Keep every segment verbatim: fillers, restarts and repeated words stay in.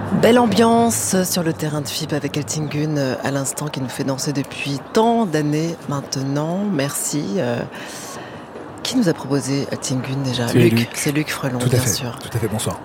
Belle ambiance sur le terrain de F I B avec Altingun à l'instant qui nous fait danser depuis tant d'années maintenant. Merci. Euh, qui nous a proposé Altingun déjà? C'est Luc. Luc. C'est Luc Frelon, Tout à bien fait. sûr. Tout à fait, bonsoir.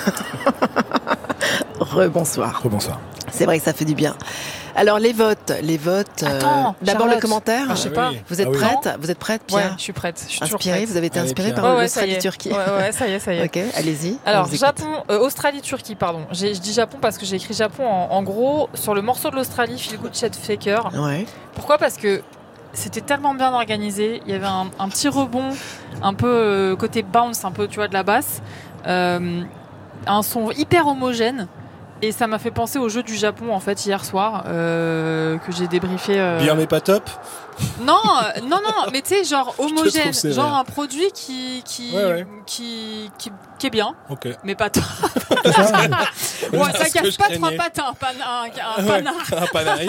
Rebonsoir. Rebonsoir. C'est vrai que ça fait du bien. Alors les votes, les votes. Attends, euh, d'abord Charlotte. le commentaire. Ah, je sais pas. oui. Vous êtes Ah oui. prête? Vous êtes prête, Pierre? Ouais, je suis prête. Je suis toujours Inspirée, prête. vous avez été Allez, inspirée Pierre. par Ouais, ouais, ça y est. l'Australie-Turquie. Ouais, ouais, ça y est, ça y est. Ok, allez-y. Alors, on vous écoute. Japon, euh, Australie-Turquie, pardon. J'ai, je dis Japon parce que j'ai écrit Japon en, en gros sur le morceau de l'Australie, Feel Good Chet Faker. Ouais. Pourquoi? Parce que c'était tellement bien organisé. Il y avait un, un petit rebond, un peu euh, côté bounce, un peu, tu vois, de la basse. Euh, un son hyper homogène. Et ça m'a fait penser au jeu du Japon, en fait, hier soir, euh, que j'ai débriefé. Euh... Bien, mais pas top. Non, euh, non, non, mais tu sais, genre homogène, trouve sévère. genre un produit qui, qui, Ouais, ouais. qui, qui, qui est bien, Ok. mais pas top. C'est ça Ouais, ça ce que casse je pas trop un craignais. patin, un, pan- un, un Ouais. panard. Un panaille.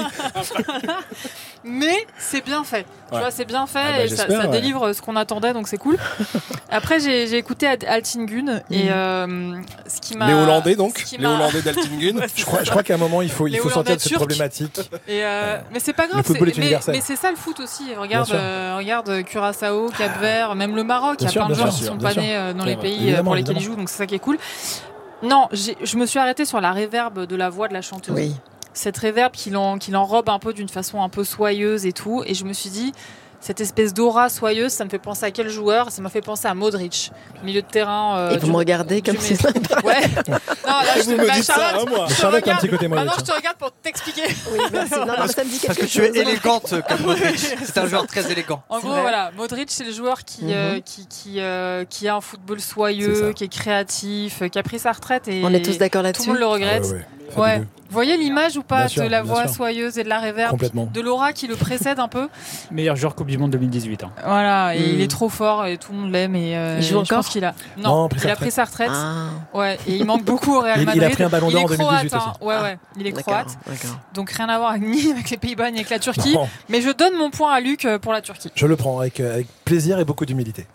Mais c'est bien fait. Tu Ouais. vois, c'est bien fait Ah bah, et ça, j'espère, ça ouais. délivre ce qu'on attendait, donc c'est cool. Après, j'ai, j'ai écouté Ad- Altingun et euh, ce qui m'a. Les Hollandais, donc. ce qui Les m'a- Hollandais d'Altingun. Ouais, c'est Je crois, ça. je crois qu'à un moment, il faut, il Les faut sortir de Hollandais cette turcs. problématique. Et euh, mais c'est pas grave. Le football c'est, est mais, universel. mais c'est ça le foot aussi. Regarde, Bien sûr. euh, regarde Curaçao, Cap-Vert, même le Maroc. Il y Bien a sûr, plein de bien gens sûr, qui sont bien pas sûr. nés euh, dans C'est les vrai. pays euh, Évidemment, pour lesquels ils évidemment. jouent, donc c'est ça qui est cool. Non, j'ai, je me suis arrêtée sur la réverb de la voix de la chanteuse. Oui. Cette réverb qui, l'en, qui l'enrobe un peu d'une façon un peu soyeuse et tout. Et je me suis dit, cette espèce d'aura soyeuse, ça me fait penser à quel joueur? Ça m'a fait penser à Modric, milieu de terrain. Euh, Et vous du- me regardez du comme si Messi. ça. Ouais. Non, là, Et je vous te, me bah, dites ça, Charlotte, hein, moi. je te Charlotte a un regarde. petit côté Modric, Maintenant, je hein. te regarde pour t'expliquer. Oui, merci. Non, non, mais ça me dit Parce quelque que tu es chose. élégante comme Modric. C'est un joueur très élégant. En C'est gros, vrai. voilà, Modric, c'est le joueur qui, Mhm. euh, qui, qui, euh, qui a un football C'est soyeux, ça. qui est créatif, euh, qui a pris sa retraite. Et On est tous d'accord tout le là-dessus. monde le Ah regrette. ouais, ouais. Ouais. Fabuleux. Vous voyez l'image ou pas Bien de sûr, la bien voix sûr. soyeuse et de la réverb, Complètement. de l'aura qui le précède un peu. Meilleur joueur Coupe du Monde deux mille dix-huit. Hein. Voilà, et Mm. il est trop fort et tout le monde l'aime. Et euh, Il joue je encore pense qu'il a. Non, Non, pris il sa a pris sa retraite. Ah, Ouais, et il manque beaucoup au Real Il- il a Madrid. pris un ballon d'or Il est en deux mille dix-huit croate, hein. Ouais, ouais, il est d'accord. croate. D'accord. Donc rien à voir avec- ni avec les Pays-Bas ni avec la Turquie. Non, Mais je donne mon point à Luc euh, pour la Turquie. je le prends avec, euh, avec plaisir et beaucoup d'humilité.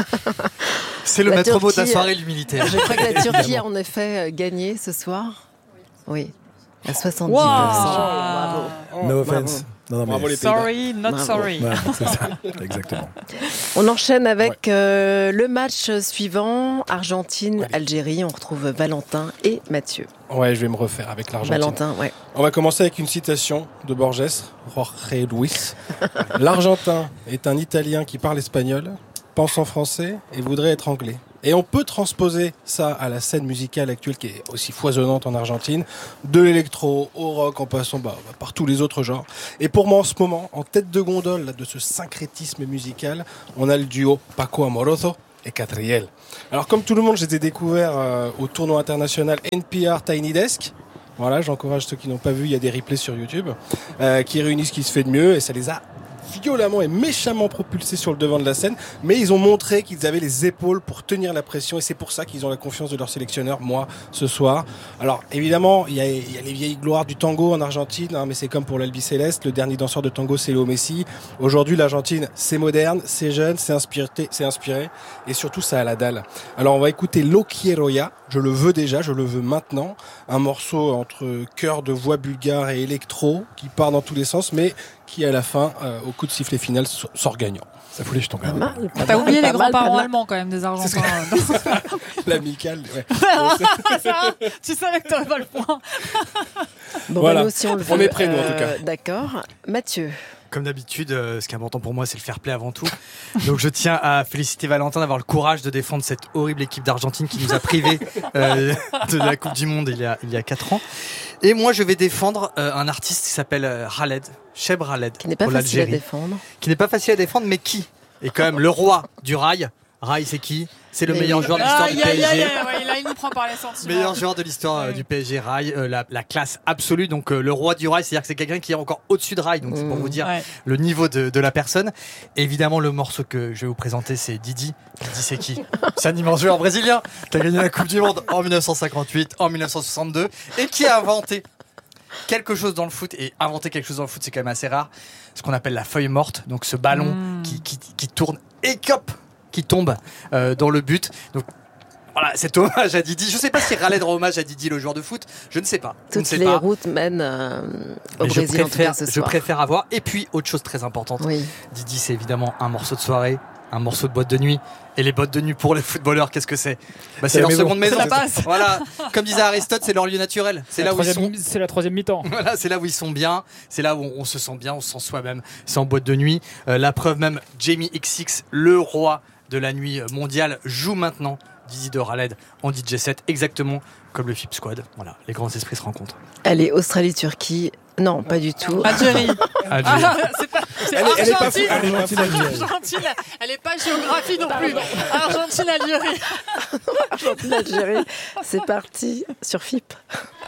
C'est le La maître mot de la Turquie, soirée, l'humilité. Je crois que la Turquie a Évidemment. en effet euh, gagné ce soir. Oui. À soixante-dix pour cent. Wow. Bravo. Oh, No bravo. offense. Non, non, mais Bravo les Pays-Bas. Sorry, not Bravo. sorry. Voilà, c'est ça, exactement. On enchaîne avec euh, le match suivant, Argentine-Algérie. On retrouve Valentin et Mathieu. Ouais, je vais me refaire avec l'Argentine. Valentin, ouais. On va commencer avec une citation de Borges, Jorge Luis. L'Argentin est un Italien qui parle espagnol, pense en français et voudrait être anglais. Et on peut transposer ça à la scène musicale actuelle qui est aussi foisonnante en Argentine, de l'électro au rock en passant bah, par tous les autres genres. Et pour moi en ce moment, en tête de gondole là, de ce syncrétisme musical, on a le duo Paco Amoroso et Catriel. Alors comme tout le monde, je les ai découverts euh, au tournoi international N P R Tiny Desk. Voilà, j'encourage ceux qui n'ont pas vu, il y a des replays sur YouTube, euh, qui réunissent ce qui se fait de mieux et ça les a violemment et méchamment propulsés sur le devant de la scène, mais ils ont montré qu'ils avaient les épaules pour tenir la pression et c'est pour ça qu'ils ont la confiance de leur sélectionneur, moi, ce soir. Alors évidemment, il y a, il y a les vieilles gloires du tango en Argentine, hein, mais c'est comme pour l'Albiceleste, le dernier danseur de tango c'est Léo Messi. Aujourd'hui l'Argentine c'est moderne, c'est jeune, c'est inspiré, c'est inspiré et surtout ça a la dalle. Alors on va écouter Lo Quiero Ya, je le veux déjà, je le veux maintenant, un morceau entre chœur de voix bulgare et électro qui part dans tous les sens mais qui à la fin, euh, au coup de sifflet final, sort gagnant. Ça fout les jetons quand Pas même. mal. pas T'as mal, oublié pas les mal, grands-parents pas mal. allemands quand même des Argentins. L'amical, ouais. Ça, tu savais que t'aurais pas le point. Bon, Voilà. bah, nous aussi, on le On veut. est prêts, nous, en tout cas. D'accord. Mathieu. Comme d'habitude, euh, ce qui est important pour moi, c'est le fair play avant tout. Donc je tiens à féliciter Valentin d'avoir le courage de défendre cette horrible équipe d'Argentine qui nous a privés euh, de la Coupe du Monde il y a, il y a quatre ans. Et moi, je vais défendre euh, un artiste qui s'appelle euh, Khaled, Cheb Khaled, Qui n'est pas pour facile à l'Algérie. défendre. Qui n'est pas facile à défendre, mais qui est quand même le roi du rail. Rail, c'est qui? C'est le Mais meilleur oui. joueur de l'histoire Aïe, du aïe, P S G. aïe, aïe, ouais, là, il nous prend par les sentiments. Meilleur joueur de l'histoire euh, Ouais. du P S G, Rail, euh, la, la classe absolue, donc euh, le roi du rail, c'est-à-dire que c'est quelqu'un qui est encore au-dessus de Rail, donc c'est pour Mmh. vous dire Ouais. le niveau de, de la personne. Évidemment, le morceau que je vais vous présenter, c'est Didi. Didi, c'est qui? C'est un immense joueur brésilien qui a gagné la Coupe du Monde en dix-neuf cent cinquante-huit, en dix-neuf cent soixante-deux, et qui a inventé quelque chose dans le foot. Et inventer quelque chose dans le foot, c'est quand même assez rare. Ce qu'on appelle la feuille morte, donc ce ballon Mmh. qui, qui, qui tourne et hop, qui tombe euh, dans le but. Donc Voilà, cet hommage à Didi. Je ne sais pas si Raled rend hommage à Didi, le joueur de foot. Je ne sais pas. Je ne Toutes sais les pas. routes mènent euh, au Mais je Brésil en tout préfère, cas ce je soir. préfère avoir. Et puis, autre chose très importante. Oui. Didi, c'est évidemment un morceau de soirée, un morceau de boîte de nuit. Et les boîtes de nuit pour les footballeurs, qu'est-ce que c'est bah, C'est la leur maison. seconde maison. C'est la base. Voilà. Comme disait Aristote, c'est leur lieu naturel. C'est La là où ils sont. troisième- C'est la troisième mi-temps. Voilà, c'est là où ils sont bien, c'est là où on, on se sent bien, on se sent soi-même. C'est en boîte de nuit. Euh, la preuve même, Jamie X X, le roi de la nuit mondiale, joue maintenant Didi de Raled en D J set, exactement comme le F I P Squad. Voilà, les grands esprits se rencontrent. Allez, Australie-Turquie. Non, pas du tout. Algérie. Adieu. Ah, c'est pas, c'est Elle est- elle est pas Argentine. fou- Argentine, Algérie. Argentine, elle est pas géographie non plus. Argentine, Algérie. L'Algérie, c'est parti sur F I P.